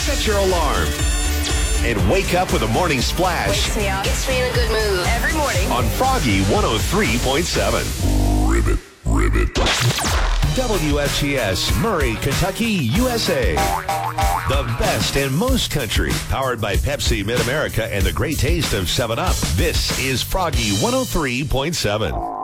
set your alarm, and wake up with a morning splash. Wakes me up. Gets me in a good mood. Every morning. On Froggy 103.7. Ribbit. WSGS, Murray, Kentucky, USA. The best and most country. Powered by Pepsi Mid-America and the great taste of 7-Up. This is Froggy 103.7.